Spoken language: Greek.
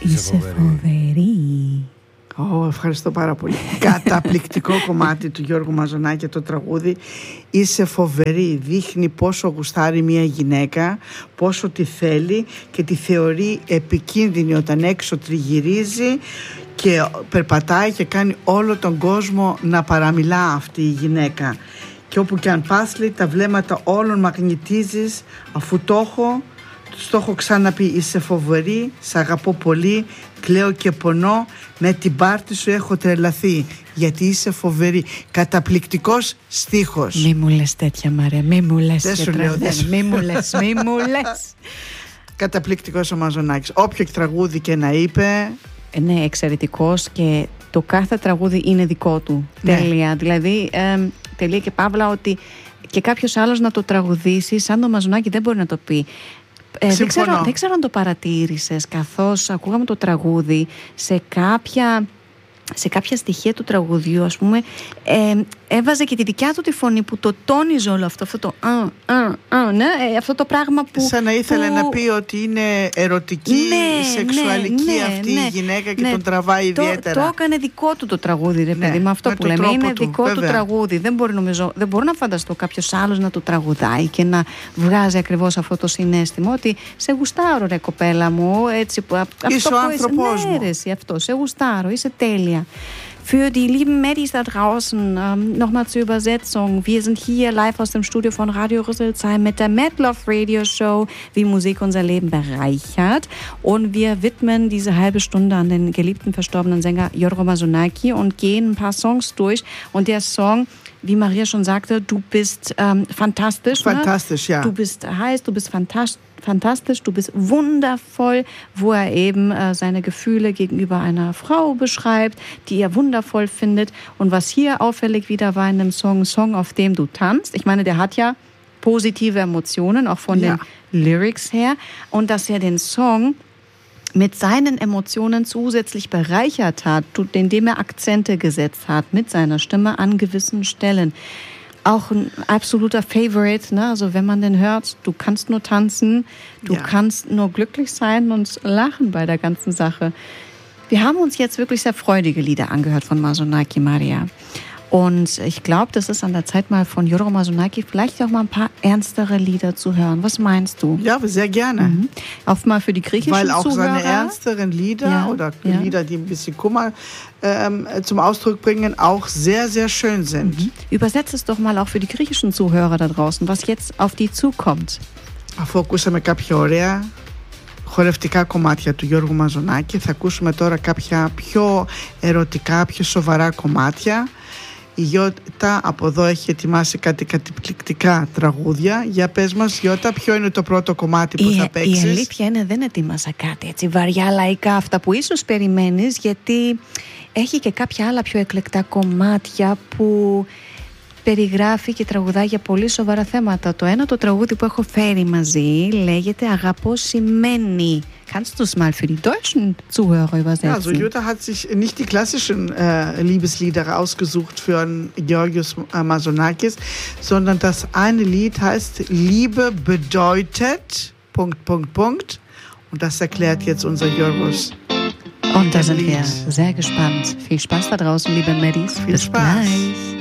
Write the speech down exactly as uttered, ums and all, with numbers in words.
Είσαι φοβερή. Oh, ευχαριστώ πάρα πολύ. Καταπληκτικό κομμάτι του Γιώργου Μαζονάκη το τραγούδι. Είσαι φοβερή. Δείχνει πόσο γουστάρει μια γυναίκα, πόσο τη θέλει και τη θεωρεί επικίνδυνη όταν έξω τριγυρίζει και περπατάει και κάνει όλο τον κόσμο να παραμιλά αυτή η γυναίκα. Και όπου και αν πας, λέει, τα βλέμματα όλων μαγνητίζεις, αφού το έχω, το έχω ξαναπεί, είσαι φοβερή, σ' αγαπώ πολύ, κλαίω και πονώ, με την πάρτι σου έχω τρελαθεί, γιατί είσαι φοβερή. Καταπληκτικός στίχος. Μη μου λες τέτοια, Μαρία, μη μου λες. Δεν σου λέω, δεν σου μη μου λες, μη μου λες. Καταπληκτικός ο Μαζονάκης. Όποιο τραγούδι και να είπε. Ναι, εξαιρετικός, και το κάθε τραγούδι είναι δικό του. Ναι. Τέλεια. Δηλαδή, ε, τελεία και παύλα, ότι και κάποιος άλλος να το τραγουδήσει σαν το Μαζονάκη δεν μπορεί να το πει. Ε, δεν, ξέρω, δεν ξέρω αν το παρατήρησες, καθώς ακούγαμε το τραγούδι, σε κάποια, σε κάποια στοιχεία του τραγουδιού, ας πούμε, ε, έβαζε και τη δικιά του τη φωνή που το τόνιζε όλο αυτό, αυτό το α, α, α, ναι, αυτό το πράγμα που... Σαν να ήθελε που... να πει ότι είναι ερωτική, ναι, σεξουαλική, ναι, αυτή ναι, η γυναίκα και ναι, τον τραβάει το, ιδιαίτερα. Το έκανε δικό του το τραγούδι, ρε παιδί, ναι, με αυτό με που λέμε. Είναι του, δικό βέβαια. του τραγούδι. Δεν, μπορεί, νομίζω, δεν μπορώ να φανταστώ κάποιος άλλος να το τραγουδάει και να βγάζει ακριβώς αυτό το συναίσθημα, ότι σε γουστάρω, ρε κοπέλα μου. Έτσι, είσαι αυτό ο άνθρωπός μου. Ναι, ρε, αυτό, σε γουστάρω, είσαι τέλεια. Für die lieben Maddys da draußen, ähm, nochmal zur Übersetzung. Wir sind hier live aus dem Studio von Radio Rüsselsheim mit der Mad Love Radio Show, wie Musik unser Leben bereichert. Und wir widmen diese halbe Stunde an den geliebten verstorbenen Sänger Jorgo Mazonaki und gehen ein paar Songs durch. Und der Song, wie Maria schon sagte, du bist ähm, fantastisch. Fantastisch, ne? ja. Du bist heiß, du bist fantastisch. Fantastisch, du bist wundervoll, wo er eben äh, seine Gefühle gegenüber einer Frau beschreibt, die er wundervoll findet. Und was hier auffällig wieder war in dem Song, Song, auf dem du tanzt. Ich meine, der hat ja positive Emotionen, auch von ja. den Lyrics her. Und dass er den Song mit seinen Emotionen zusätzlich bereichert hat, indem er Akzente gesetzt hat mit seiner Stimme an gewissen Stellen. Auch ein absoluter Favorite, ne? Also wenn man den hört, du kannst nur tanzen, du ja. kannst nur glücklich sein und lachen bei der ganzen Sache. Wir haben uns jetzt wirklich sehr freudige Lieder angehört von Mazonaki, Maria. Und ich glaube, das ist an der Zeit, mal von Jorgo Mazonaki vielleicht auch mal ein paar ernstere Lieder zu hören. Was meinst du? Ja, sehr gerne. Mhm. Auch mal für die griechischen Weil auch Zuhörer. seine ernsteren Lieder ja, oder ja. Lieder, die ein bisschen Kummer ähm, zum Ausdruck bringen, auch sehr, sehr schön sind. Mhm. Übersetzt es doch mal auch für die griechischen Zuhörer da draußen, was jetzt auf die zukommt. Αφού ακούσαμε κάποια ωραία χορευτικά κομμάτια του Γιώργου Μαζονάκη, θα ακούσουμε τώρα κάποια πιο ερωτικά, πιο σοβαρά κομμάτια. Η Γιώτα από εδώ έχει ετοιμάσει κάτι καταπληκτικά τραγούδια. Για πες μας, Γιώτα, ποιο είναι το πρώτο κομμάτι που η, θα παίξεις? Η αλήθεια είναι, δεν ετοίμασα κάτι έτσι βαριά λαϊκά, αυτά που ίσως περιμένεις, γιατί έχει και κάποια άλλα πιο εκλεκτά κομμάτια που περιγράφει και τραγουδάει για πολύ σοβαρά θέματα. Το ένα, το τραγούδι που έχω φέρει μαζί, λέγεται «Αγαπώ σημαίνει». Kannst du es mal für die deutschen Zuhörer übersetzen? Ja, also Jutta hat sich nicht die klassischen äh, Liebeslieder ausgesucht für Georgios äh, Mazonakis, sondern das eine Lied heißt Liebe bedeutet... Punkt, Punkt, Punkt. Und das erklärt jetzt unser Georgios. Und da sind wir sehr gespannt. Viel Spaß da draußen, liebe Maddys. Viel Bis Spaß. gleich.